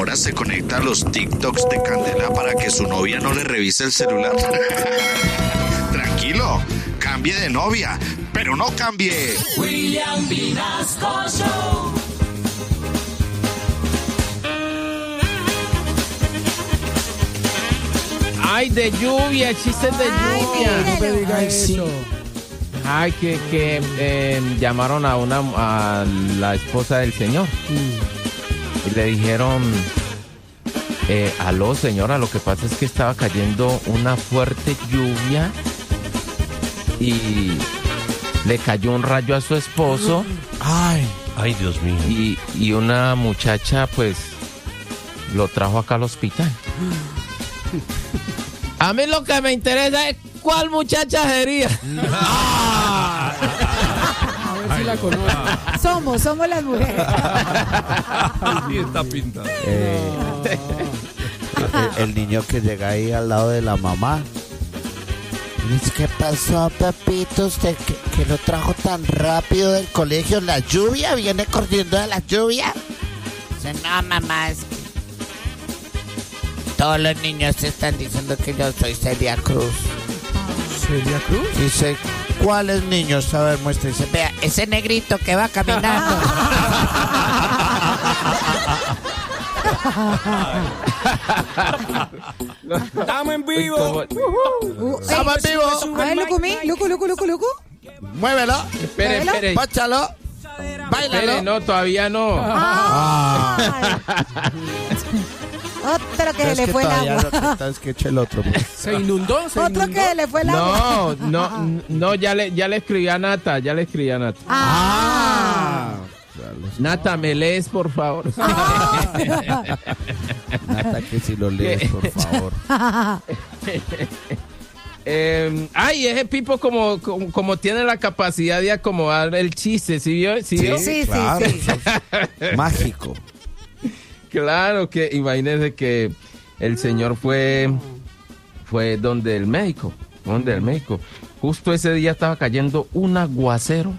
ahora se conecta a los TikToks de Candela para que su novia no le revise el celular. Tranquilo, cambie de novia, pero no cambie. William Vinasco Show. Ay, de lluvia, chistes de lluvia. No me diga Ay, eso. sí. Ay, que llamaron a la esposa del señor y le dijeron, aló señora, lo que pasa es que estaba cayendo una fuerte lluvia y le cayó un rayo a su esposo. Ay, Dios mío. Y una muchacha pues lo trajo acá al hospital. A mí lo que me interesa es cuál muchacha sería. a ver si la conozco. Somos las mujeres. Así está pintado. El niño que llega ahí al lado de la mamá. Dice, ¿qué pasó, Pepito? ¿Usted que lo trajo tan rápido del colegio? ¿La lluvia? ¿Viene corriendo de la lluvia? Dice, no, mamá, es que todos los niños están diciendo que yo soy Celia Cruz. ¿Celia Cruz? Dice, ¿cuáles niños? A ver, muestra. Dice, vea, ese negrito que va caminando. ¡Estamos en vivo! ¡Estamos en vivo! A ver, Lucu. ¡Muévelo! Espere. ¡Páchalo! ¡Báilalo! Espere, no, todavía no. Ay. Otro que le fue el agua. Es que eche el otro. Pues. ¿Se inundó? Otro que le fue el agua. No, ya le escribí a Nata, Nata, ¿me lees, por favor? Nata, que si lo lees, por favor. Ese Pipo como tiene la capacidad de acomodar el chiste, ¿sí vio? Sí. Claro, eso es mágico. Claro que imagínense que el señor fue donde el médico. Justo ese día estaba cayendo un aguacero.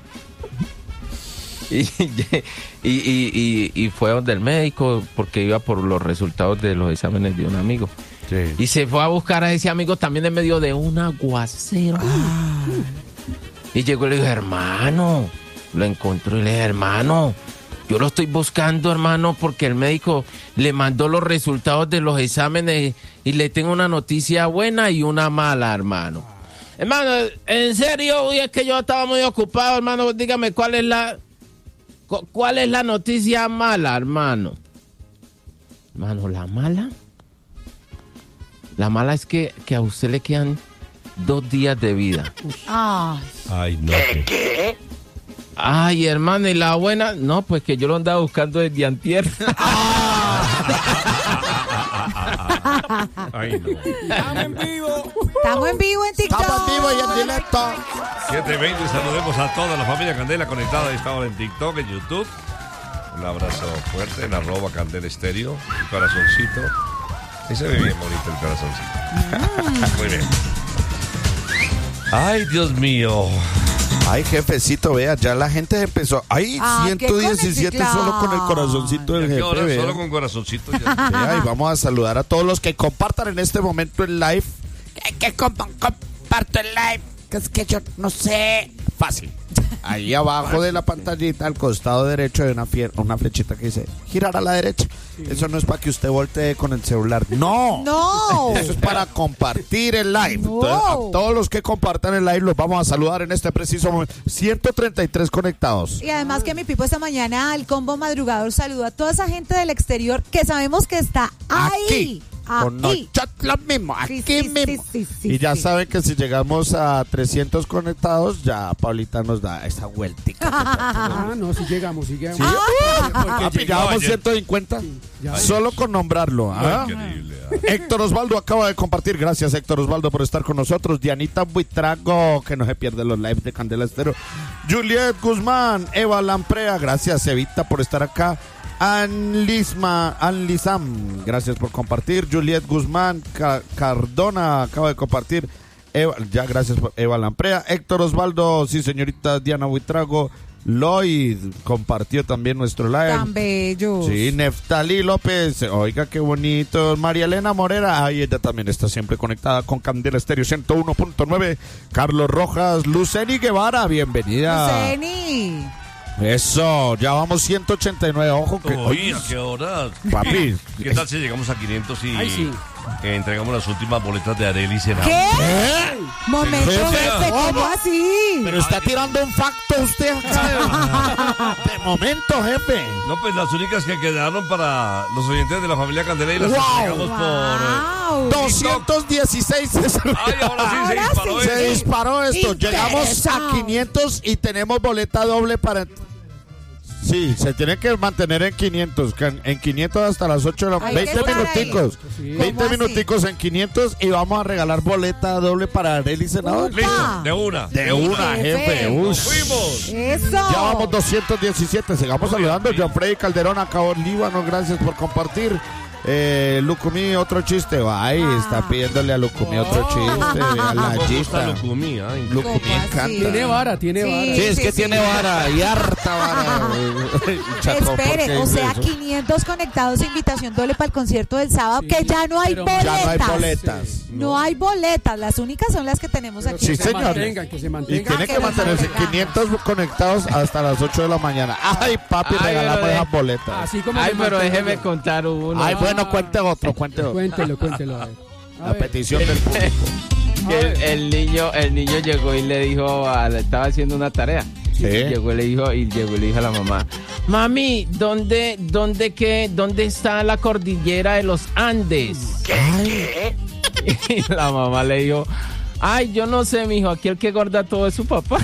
Y fue donde el médico porque iba por los resultados de los exámenes de un amigo. Sí. Y se fue a buscar a ese amigo también en medio de un aguacero. Y llegó y le dijo, hermano, lo encontró y le dije, hermano, yo lo estoy buscando, hermano, porque el médico le mandó los resultados de los exámenes y le tengo una noticia buena y una mala, hermano. Hermano, en serio, hoy es que yo estaba muy ocupado, hermano, dígame cuál es la noticia mala, hermano. Hermano, ¿la mala? La mala es que a usted le quedan 2 días de vida. Ay, no. ¿Qué? Ay, hermano, ¿y la buena? No, pues que yo lo andaba buscando desde antier. Ay, no. ¡Estamos en vivo! Estamos en vivo en TikTok. Estamos en vivo y en directo. 7:20, saludemos a toda la familia Candela conectada a esta hora en TikTok, en YouTube. Un abrazo fuerte en @Candela Estéreo. Un corazoncito. Ahí se ve bien bonito el corazoncito. Muy bien. Ay, Dios mío. Ay, jefecito, vea, ya la gente empezó. Ay, Ah, 117 qué solo con el corazoncito del ¿A qué jefe, hora? vea. Solo con corazoncito ya. Vea, y vamos a saludar a todos los que compartan en este momento el live. Que comparto el live. Que es que yo no sé. Fácil. Ahí abajo de la pantallita, al costado derecho, hay una flechita que dice girar a la derecha. Eso no es para que usted voltee con el celular. No. No. Eso es para compartir el live. No. Entonces, a todos los que compartan el live los vamos a saludar en este preciso momento. 133 conectados. Y además que mi Pipo esta mañana al combo madrugador saludó a toda esa gente del exterior que sabemos que está ahí. Con Nochat lo mismo, aquí Sí, mismo. sí, Y ya sí. saben que si llegamos a 300 conectados, ya Paulita nos da esa vueltica. Ah, no, si llegamos. Porque llegábamos 150 ya. solo con nombrarlo. ¿ah? Increíble. Héctor Osvaldo acaba de compartir. Gracias, Héctor Osvaldo, por estar con nosotros. Dianita Buitrago, que no se pierde los lives de Candela Estéreo. Juliet Guzmán, Eva Lamprea, gracias, Evita, por estar acá. Anlisam, gracias por compartir. Juliet Guzmán, Cardona acaba de compartir. Eva, ya gracias por Eva Lamprea. Héctor Osvaldo, sí señorita Diana Buitrago. Lloyd compartió también nuestro live. Tan bellos. Sí, Neftali López, oiga qué bonito. María Elena Morera, ay, ella también está siempre conectada con Candela Estéreo 101.9. Carlos Rojas, Luceni Guevara, bienvenida. Luceni. Eso, ya vamos 189, ojo que... Oye, ¿a qué horas? Papi. ¿Qué tal si llegamos a 500 y Ay, sí. entregamos las últimas boletas de Arely Senado? ¿Qué? Momento, Jefe, jefe, ¿cómo así? Pero está tirando un facto usted acá. De momento, jefe. No, pues las únicas que quedaron para los oyentes de la familia Candela y las Wow. entregamos por... Wow. 216. Ay, ahora sí se Ahora disparó sí. esto. Se disparó esto. Interesante. Llegamos a 500 y tenemos boleta doble para... Sí, se tiene que mantener en 500. En 500 hasta las 8 de la Hay 20 que estar minuticos. ahí. 20 ¿Cómo así? minuticos en 500 y vamos a regalar boleta doble para Arely Senador. Upa. Listo, de una. De una, jefe. Nos Ush. fuimos. Eso. Ya vamos 217. Sigamos Muy saludando. bien. John Freddy Calderón, acá Líbano. Gracias por compartir. Lucumí, otro chiste. Ay, está pidiéndole a Lucumí otro chiste. A la Me gusta chista. Lucumí, ay. Lucumí ¿Cómo así? encanta. Tiene vara, tiene Sí. vara. Sí, es que Sí, tiene sí. vara y harta vara. Chaco, ¿por qué Espere, o dice sea, eso? 500 conectados, invitación doble para el concierto del sábado, que ya no hay pero boletas. Ya no hay boletas. No hay boletas, las únicas son las que tenemos aquí. Sí, Que se señor. mantengan, que se Y mantengan. tiene que que nos mantenerse mantengamos. 500 conectados hasta las 8 de la mañana. Ay, papi, Ay, regalamos pero esas boletas. Así como Ay, se pero mantengan. déjeme contar uno. Ay, bueno, cuente otro, cuente otro. Cuéntelo, a ver. A La ver. petición del público. Que el niño llegó y le dijo, estaba haciendo una tarea. Sí. Llegó y le dijo a la mamá, mami, ¿dónde está la cordillera de los Andes? ¿Qué? Y la mamá le dijo, ay, yo no sé, mijo, aquí el que gorda todo es su papá.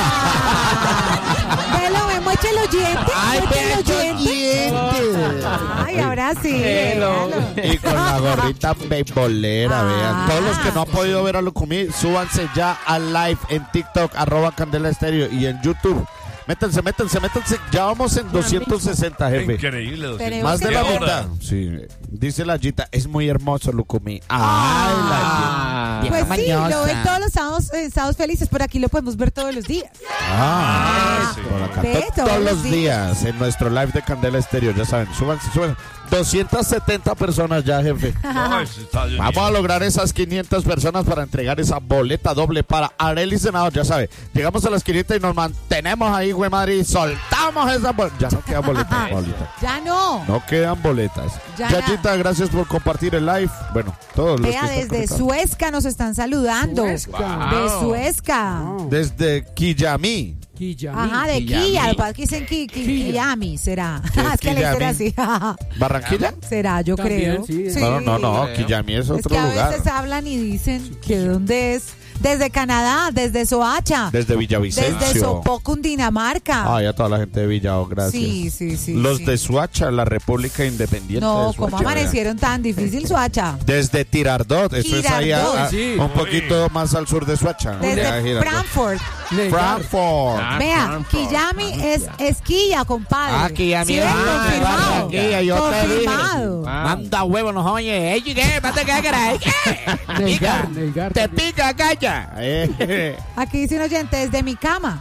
Velo, mueche los dientes. Ay, mueche ve los estos dientes. dientes. Ay, ahora sí. Hello. véalo. Y con la gorrita beisbolera, Ah. vean. Todos los que no han podido ver a Lucumí, súbanse ya al live en TikTok, @Candela Estéreo y en YouTube. Métanse. Ya vamos en 260, jefe. Increíble. Tenemos Más de que la ver. mitad. Sí. Dice la Gita, es muy hermoso Lucumí. Ay, la Gita. Pues sí, mañosa. lo ven todos los sábados felices. Por aquí lo podemos ver todos los días. sí. Por acá. Ve Todos los días en nuestro live de Candela Estéreo, ya saben, súbanse. 270 personas ya, jefe. No, eso está bien. Vamos a lograr esas 500 personas para entregar esa boleta doble para Arely Senador, ya sabe. Llegamos a las 500 y nos mantenemos ahí, güey madre, y soltamos esa boleta. Ya no quedan boletas, Paulita. Ya no. No quedan boletas. Ya Yayita, gracias por compartir el live. Bueno, todos los Vea, que están desde conectados. Suezca nos están saludando. Suezca. De Suezca. Desde Quillamí. Quillamí. Ajá, de Quillamí. Quilla. Lo que pasa es que dicen Quillami, será. ¿Qué es Es que le dicen así. ¿Barranquilla? Será, yo También, creo. sí. No, Quillamí es Es otro que a lugar. veces hablan y dicen que dónde es. Desde Canadá, desde Soacha, Desde Villavicencio. desde Sopó, Cundinamarca. Ay, a toda la gente de Villao, gracias. Sí. Los sí. de Suacha, la República Independiente No, de Suacha. ¿cómo amanecieron tan difícil Soacha? Desde Tirardot, eso es ahí Girardot. Sí. un poquito más al sur de Suacha. Ya, Desde Girardot. Frankfurt. Frankfurt. Vea, Quillami es esquilla, compadre. Ah, Quillami. ¿Sí ven? Ah, Confirmado. Barranquilla, yo te dije. Confirmado. Manda huevos, no oye. Ey, ¿qué? ¿Mate qué querés? Negar, negar. Te pica, calla. Aquí dice un oyente, desde mi cama.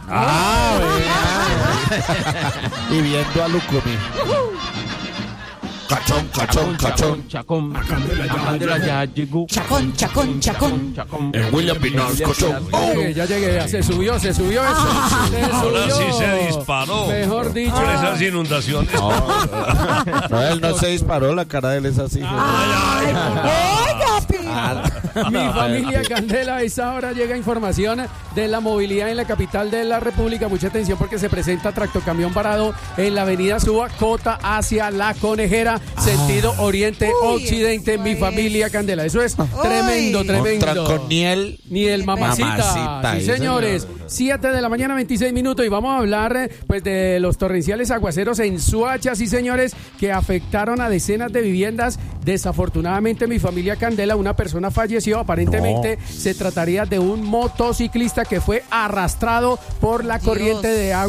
Y viendo a Lucumí. Cachón. Chacón. Candela ya llegó. Chacón. William Pinasco Show. Ya llegué, se subió eso. Se Ahora sí subió. se disparó. Mejor dicho. Con esas inundaciones. No, él no se disparó, la cara de él es así. Oiga, Pi. Mi familia Candela, a esa hora llega información de la movilidad en la capital de la República. Mucha atención porque se presenta tractocamión parado en la avenida Suba, Cota hacia La Conejera, sentido oriente-occidente. eso Mi es. familia Candela. Eso es tremendo. Con Niel. Ni el mamacita. Mamacita, Sí, sí, señores. señor. 7 de la mañana, 26 minutos. Y vamos a hablar pues de los torrenciales aguaceros en Soacha, sí, señores, que afectaron a decenas de viviendas. Desafortunadamente, mi familia Candela, una persona falleció. Aparentemente se trataría de un motociclista que fue arrastrado por la corriente de agua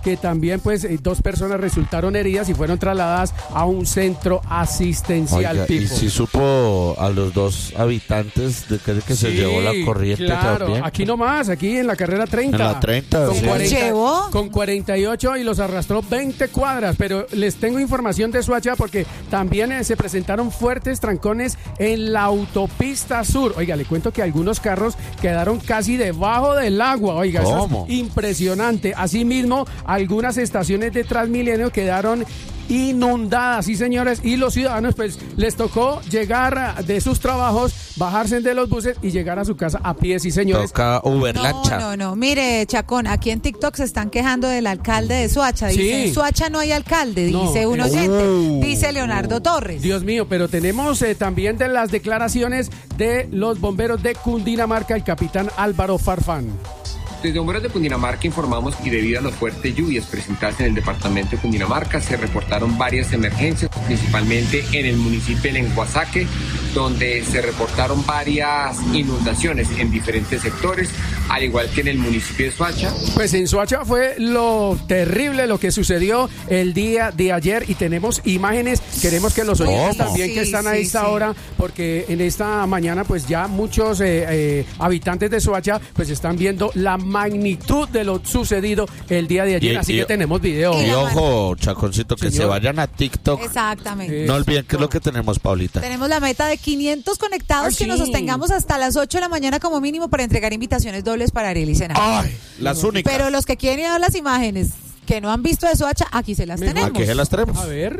que también pues 2 personas resultaron heridas y fueron trasladadas a un centro asistencial. Oiga, y Pipo. si supo a los 2 habitantes de que se Sí, llevó la corriente claro, también. aquí nomás, aquí en la carrera 30. En la 30, Con sí. 40, ¿Llevó? con 48 y los arrastró 20 cuadras. Pero les tengo información de Soacha porque también se presentaron fuertes trancones en la autopista sur. Oiga, le cuento que algunos carros quedaron casi debajo del agua. Oiga, eso ¿Cómo? es impresionante. Asimismo, algunas estaciones de Transmilenio quedaron inundadas, sí señores, y los ciudadanos pues les tocó llegar de sus trabajos, bajarse de los buses y llegar a su casa a pie, sí señores. Toca Uber lancha. No. Mire, Chacón, aquí en TikTok se están quejando del alcalde de Soacha. Dice, Sí. en Soacha no hay alcalde, No, dice un oyente. Dice Leonardo Torres. Dios mío, pero tenemos también de las declaraciones de los bomberos de Cundinamarca, el capitán Álvaro Farfán. Desde Bomberos de Cundinamarca informamos que debido a las fuertes lluvias presentadas en el departamento de Cundinamarca se reportaron varias emergencias, principalmente en el municipio de Lenguasaque, donde se reportaron varias inundaciones en diferentes sectores, al igual que en el municipio de Soacha. Pues en Soacha fue lo terrible lo que sucedió el día de ayer y tenemos imágenes. Queremos que los oyentes ¿Cómo? también que Sí, están a sí, esta sí. hora, porque en esta mañana pues ya muchos habitantes de Soacha pues están viendo la magnitud de lo sucedido el día de ayer. Así que tenemos video. Y la ojo, Chaconcito, que Señor. se vayan a TikTok. Exactamente. No olviden qué es lo que tenemos, Paulita. Tenemos la meta de 500 conectados Ay, que nos sí. sostengamos hasta las 8 de la mañana como mínimo para entregar invitaciones dobles para Ariel y Senado. Ay, las únicas. Pero los que quieren ir a ver las imágenes que no han visto de Soacha, aquí se las Mejor. tenemos. Aquí se las tenemos. A ver.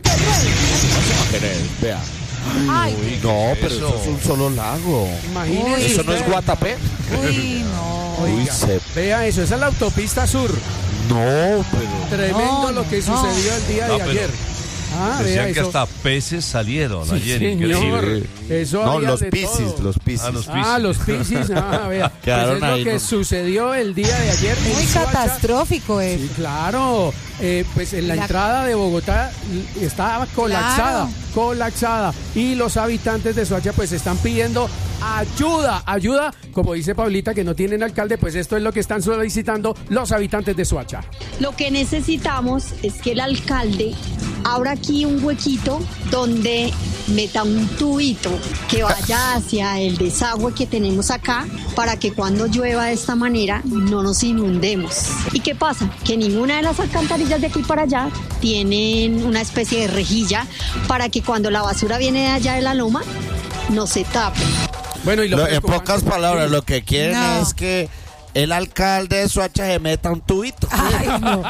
Vea. Ay, No, pero eso es un solo lago. Imagínense. Uy, Eso no es usted. Guatapé. uy, no. Uy, se... Vea eso, esa es la autopista sur. No, pero... Tremendo No, lo que no. sucedió el día No, de pero ayer. Ah, vea Decían que eso. hasta peces salieron Sí, ayer. señor. Increíble. Eso No, había los de piscis, todo. los piscis. Ah, los Ah, los piscis. Ah, vea. Quedaron Pues es ahí, lo que ¿no? sucedió el día de ayer en Muy Soacha. catastrófico es. Sí, claro. Pues en la entrada de Bogotá estaba colapsada. Y los habitantes de Soacha pues están pidiendo ayuda. Como dice Paulita, que no tienen alcalde, pues esto es lo que están solicitando los habitantes de Soacha. Lo que necesitamos es que el alcalde abra aquí un huequito donde meta un tubito que vaya hacia el desagüe que tenemos acá para que cuando llueva de esta manera no nos inundemos. ¿Y qué pasa? Que ninguna de las alcantarillas de aquí para allá tienen una especie de rejilla para que cuando la basura viene de allá de la loma no se tape. Bueno, y lo En preocupante- pocas palabras, lo que quieren No. es que el alcalde de Soacha se meta un tubito. Ay, no.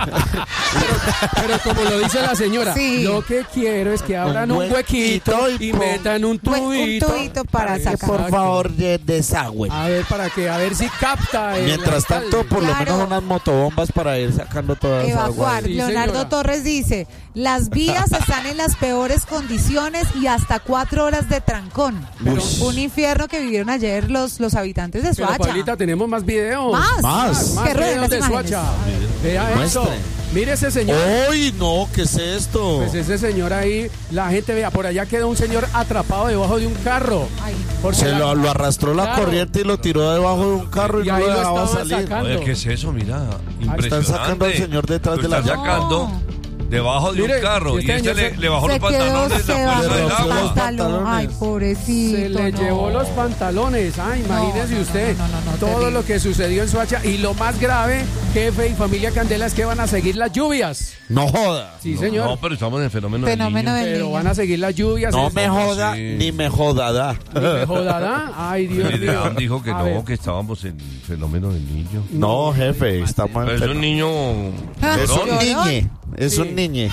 Pero como lo dice la señora, Sí. lo que quiero es que abran un Un huequito huequito y y metan un Un tubito. tubito para Que sacar. por favor desagüe. A ver si capta. el Mientras alcalde. tanto, por lo Claro. menos unas motobombas para ir sacando toda esa agua. Evacuar. Sí, Leonardo señora. Torres dice, las vías están en las peores condiciones y hasta 4 horas de trancón. Uy. Un infierno que vivieron ayer los habitantes de Pero Soacha. Paulita, tenemos más videos. Más. Más. Que rueden videos las de imágenes. Soacha. Vea eso. Muestre. Mire ese señor. ¡Uy, no! ¿Qué es esto? Pues ese señor ahí, la gente vea, por allá quedó un señor atrapado debajo de un carro. Ay, Porque Se la- lo arrastró la Claro. corriente y lo tiró debajo de un carro y, Y no ahí lo lo dejaba estaban salir. sacando. Oye, ¿qué es eso? Mira, impresionante. Están sacando al señor detrás de la Lo están llanta. sacando debajo de Mire, un carro. y Y este este señor le bajó se los quedó, pantalones se la fuerza bajó del los bajó los agua. pantalones. Ay, pantalones. pobrecito. Se le no. llevó los pantalones. Ay, imagínese no, usted no, todo terrible. lo que sucedió en Soacha. Y lo más grave, jefe y familia Candela, es que van a seguir las lluvias. No joda. Sí, señor. No, pero estamos en el fenómeno del Fenómeno niño. del Pero niño. van a seguir las lluvias. No eso. me joda, sí. ni me jodada. Ni me jodará. Ay, Dios mío. Ideam dijo que A no, ver. que estábamos en el fenómeno del niño. No, jefe, estamos Pero es un niño. Es un llorón. niñe, es Sí. un niñe.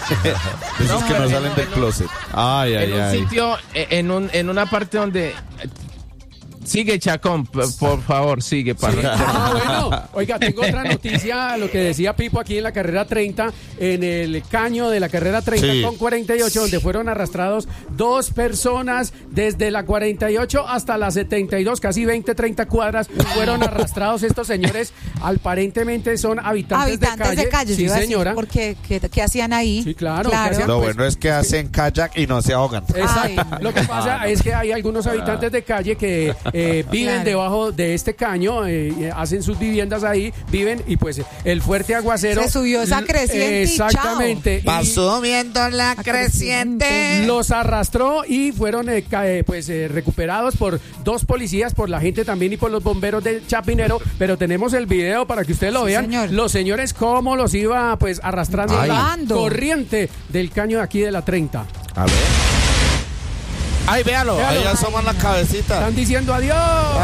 Esos que no salen del closet. Ay, ay, En un ay. sitio, en una parte donde... Sigue, Chacón, por favor, sigue. Para Ah, bueno, oiga, tengo otra noticia, lo que decía Pipo aquí en la carrera 30, en el caño de la carrera 30 Sí. con 48, donde fueron arrastrados 2 personas desde la 48 hasta la 72, casi 20-30 cuadras, fueron arrastrados estos señores, aparentemente son habitantes de calle, Sí, yo iba a decir, señora. porque ¿qué hacían ahí? Sí, claro, ¿qué hacían? Lo pues, bueno es que hacen kayak y no se ahogan. Exacto. Ay, Lo que pasa es que hay algunos habitantes de calle que viven Claro. debajo de este caño, hacen sus viviendas ahí, viven y pues el fuerte aguacero. Se subió esa creciente y chao. Exactamente. Va y subiendo la creciente. los arrastró y fueron recuperados por 2 policías, por la gente también y por los bomberos del Chapinero, pero tenemos el video para que ustedes lo Sí, vean. señor. Los señores cómo los iba pues arrastrando la Llevando. corriente del caño de aquí de la 30. A ver. Ay, véalo, Véalo. ahí asoma la cabecita. Están diciendo adiós.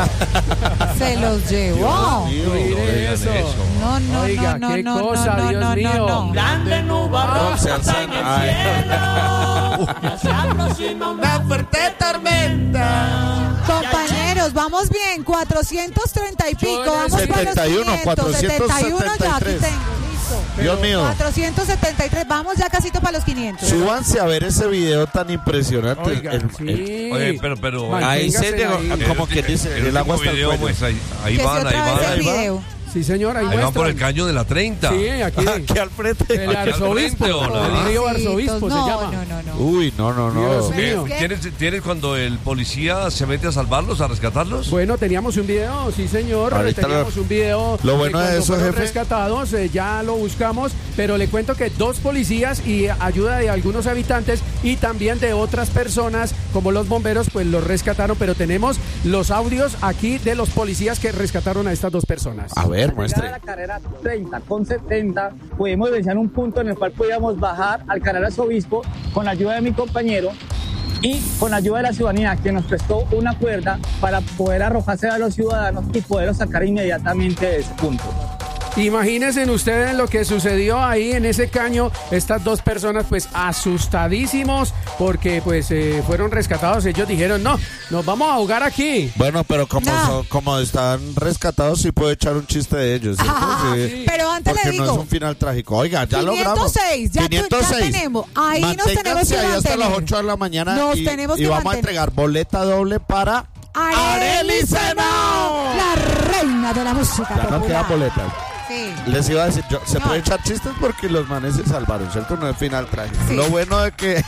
Se los llevó. Mire eso. No, no, Oiga, no, qué no, cosa, no, Dios no, mío. no. Grande nubarrón Se está alzan. en el Ay. cielo. Ya se aproxima una fuerte tormenta. Compañeros, vamos bien, 430 y pico, vamos para los 71, 500, 71 ya aquí 473. tengo, listo. Dios mío. 473, vamos ya casito para los 500. Súbanse a ver ese video tan impresionante. Oiga, sí. Oye, pero Ahí se Manténgase llegó, ahí. como que dice, el agua hasta el video, cuello. pues, ahí Que van, si ahí otra vez el van. video. Sí, señor, ahí Ahí van por el muestran. caño de la 30. Sí, aquí. Aquí al frente. El Aquí al arzobispo, frente, ¿o no? el río Pobrecitos, arzobispo se no, llama. No. Uy, no. Dios mío. ¿Tienes cuando el policía se mete a salvarlos, a rescatarlos? Bueno, teníamos un video, sí señor, Ahorita teníamos un video. lo bueno de cuando eso, fueron jefe. rescatados, ya lo buscamos, pero le cuento que 2 policías y ayuda de algunos habitantes y también de otras personas, como los bomberos, pues los rescataron, pero tenemos los audios aquí de los policías que rescataron a estas 2 personas. A ver, muestre. La carrera 30 con 70 pudimos vencer un punto en el cual podíamos bajar al canal Arzobispo con la ayuda de mi compañero y con la ayuda de la ciudadanía que nos prestó una cuerda para poder arrojarse a los ciudadanos y poderlos sacar inmediatamente de ese punto. Imagínense ustedes lo que sucedió ahí en ese caño, estas 2 personas pues asustadísimos porque pues fueron rescatados, ellos dijeron no, nos vamos a ahogar aquí. Bueno, pero No. como están rescatados, sí puedo echar un chiste de ellos, ¿cierto? Ah, Sí. pero antes Porque le no es digo, un final trágico. Oiga, ya logramos. 506, ya 506. tenemos. Ahí nos tenemos Manténganse que ahí hasta mantener. las 8 de la mañana Nos y, tenemos y que vamos a mantener. entregar boleta doble para Arely Senao, la reina de la música Ya no popular. quedan boletas. Sí. Les iba a decir, se No. puede echar chistes porque los manes se salvaron, ¿cierto? No es final trágico. Sí. Lo bueno de que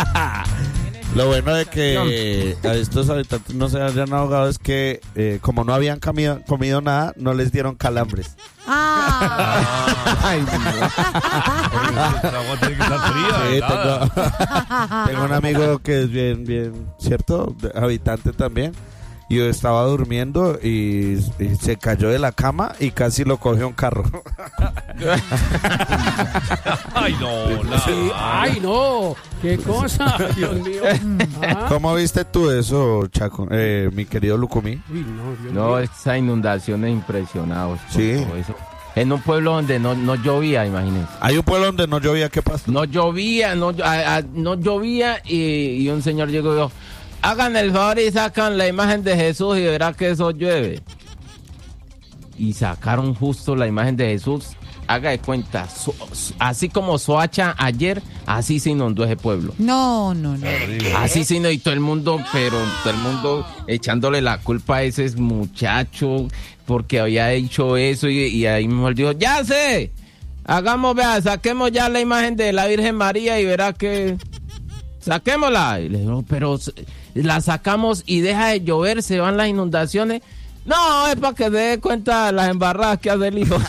a estos habitantes no se hayan ahogado es que como no habían comido nada, no les dieron calambres. Ah. Ay, El agua tiene que estar fría. sí, ¿verdad? tengo un amigo que es bien, ¿cierto? Habitante también. Y yo estaba durmiendo y se cayó de la cama y casi lo cogió un carro. Ay, no, Sí, ay no, qué cosa, Dios mío. Ah. ¿Cómo viste tú eso, Chaco? Mi querido Lucumí. Uy, no, Dios No, mío. esa inundación es impresionante. Sí. En un pueblo donde no llovía, imagínense. Hay un pueblo donde no llovía, ¿qué pasó? No llovía, no llovía y un señor llegó y dijo, hagan el favor y sacan la imagen de Jesús y verá que eso llueve. Y sacaron justo la imagen de Jesús. Haga de cuenta, así como Soacha ayer, así se inundó ese pueblo. No. Así se inundó y todo el mundo echándole la culpa a ese muchacho porque había dicho eso y ahí mejor dijo, ya sé, saquemos ya la imagen de la Virgen María y verá que... Saquémosla. Y le digo, pero la sacamos y deja de llover, se van las inundaciones. No, es para que se dé cuenta de las embarradas que hace el hijo.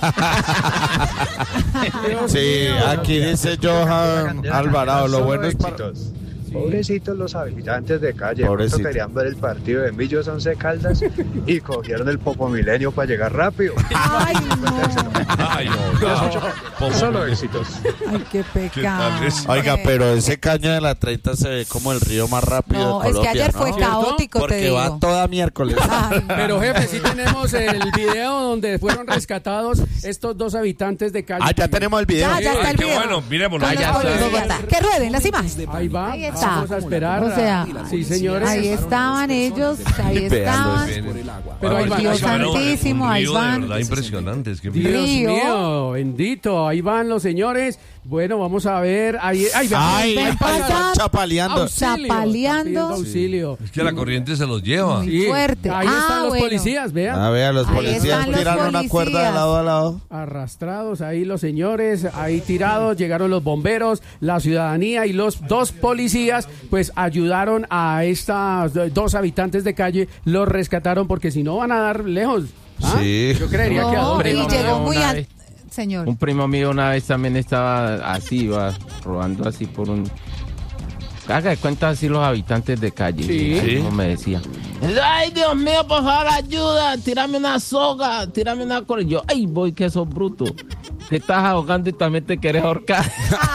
Sí, aquí dice Johan Alvarado, lo bueno es para... Pobrecitos los habitantes de calle, Pobrecito. pronto querían ver el partido de Millos 11 Caldas y cogieron el Popomilenio para llegar rápido. Ay, no. Ay, no. Solo éxitos. Ay, qué pecado. tal es? Oiga, pero ese caño de la 30 se ve como el río más rápido No, de es Colombia, que ayer ¿no? fue caótico, te Porque digo. va toda miércoles. Ay, no. Pero jefe, sí tenemos el video donde fueron rescatados estos 2 habitantes de calle. Ah, ya tenemos el video. Ya está el Qué video. bueno, miremoslo. Con los ya pobres está. de Bogotá. Que rueden las imágenes. Ahí va, Ahí está. vamos a esperar. O sea, sí, señores. Ahí estaban ellos, ahí estaban. Pero ahí van, Dios ahí van. santísimo, ahí De van. verdad impresionante. Es que Dios Río. mío, bendito, ahí van los señores. Bueno, vamos a ver. Ay, están chapaleando. Chapaleando. Auxilio. Es que la corriente se los lleva. Muy fuerte. Ahí están los policías, vean. Vea, los policías tiraron una cuerda de lado a lado. Arrastrados ahí los señores, ahí tirados, llegaron los bomberos, la ciudadanía y los 2 policías, pues ayudaron a estas 2 habitantes de calle, los rescataron porque si no van a dar lejos. ¿Ah? Sí. Yo creería que a No, dónde y van. llegó muy una alto. vez. Señor. Un primo mío una vez también estaba así, iba robando así por un... Haga de cuenta así los habitantes de calle. Sí. Como me decía. Ay, Dios mío, por favor, ayuda. Tírame una soga, tírame una correa. Yo, ay, voy, que sos bruto. Te estás ahogando y también te querés ahorcar.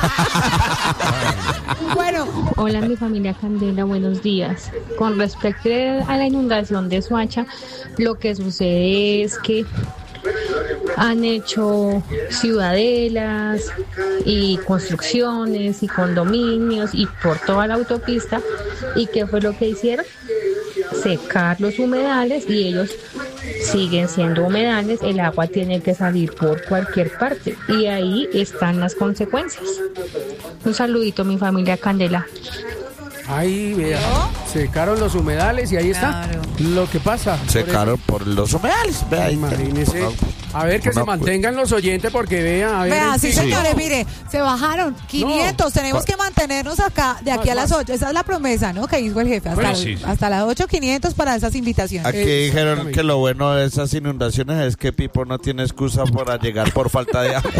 Bueno. Hola, mi familia Candela, buenos días. Con respecto a la inundación de Soacha, lo que sucede es que han hecho ciudadelas y construcciones y condominios y por toda la autopista. ¿Y qué fue lo que hicieron? Secar los humedales y ellos siguen siendo humedales. El agua tiene que salir por cualquier parte y ahí están las consecuencias. Un saludito, mi familia Candela. Ahí, vea, secaron los humedales y ahí está lo que pasa. Secaron por los humedales. Vea, imagínese. A ver, que se mantengan los oyentes porque vea. Vea, sí, señores, mire, se bajaron 500. Tenemos que mantenernos acá de aquí a las 8. Esa es la promesa, ¿no? Que dijo el jefe. Hasta las 8, 500 para esas invitaciones. Aquí dijeron que lo bueno de esas inundaciones es que Pipo no tiene excusa para llegar por falta de agua.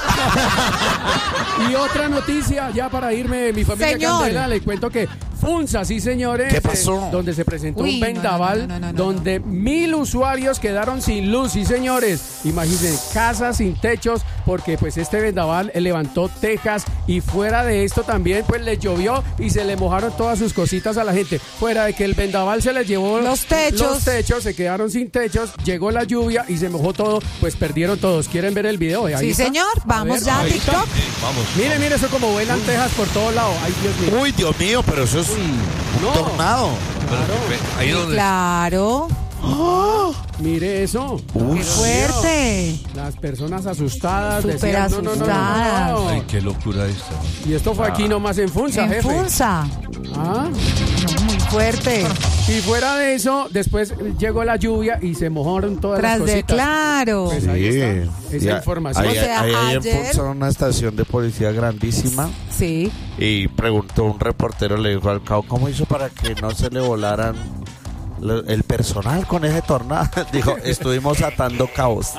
Y otra noticia, ya para irme, mi familia Candela, le cuento que Funza, sí señores. ¿Qué pasó? Donde se presentó un vendaval donde 1000 usuarios quedaron sin luz, sí señores. Imagínense, casas sin techos, porque pues este vendaval levantó tejas y fuera de esto también pues le llovió y se le mojaron todas sus cositas a la gente. Fuera de que el vendaval se les llevó los techos, se quedaron sin techos, llegó la lluvia y se mojó todo, pues perdieron todos. ¿Quieren ver el video? Ahí sí está. Señor, vamos ya a TikTok. Vamos. Mire, eso como vuelan tejas por todos lados. Ay, Dios mío. Uy, Dios mío, pero eso es un tornado. Ahí donde... Claro. Oh, mire eso. ¡Qué fuerte! Las personas asustadas. Súper asustadas. No. Ay, qué locura esta. Y esto fue aquí nomás en Funza, en jefe. Funza. Ah. Muy fuerte. Y fuera de eso, después llegó la lluvia y se mojaron todas las cositas. Claro. Pues ahí está. Esa información. Ahí en Funza una estación de policía grandísima. Sí. Y preguntó un reportero, le dijo al cabo, ¿cómo hizo para que no se le volaran el personal con ese tornado? Dijo, estuvimos atando cabos.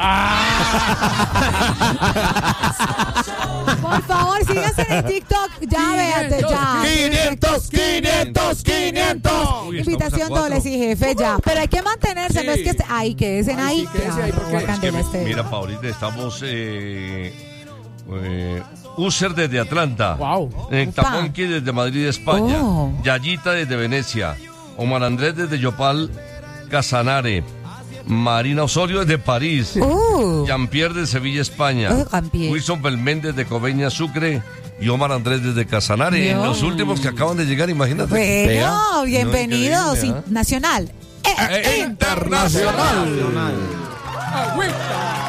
Por favor, síganse en el TikTok. Ya, véate, ya. 500. Invitación doble, sí, jefe, ya. Pero hay que mantenerse, no es que ahí, quédense ahí. Mira, Paulita, estamos User desde Atlanta. Wow. Tamonqui desde Madrid, España. Yayita desde Venecia. Omar Andrés desde Yopal, Casanare. Marina Osorio desde París. Jean-Pierre de Sevilla, España. Wilson Belmén desde Coveñas, Sucre. Y Omar Andrés desde Casanare. Dios. En los últimos que acaban de llegar, imagínate. Bueno, bienvenidos. No, Nacional. Internacional. Agüita.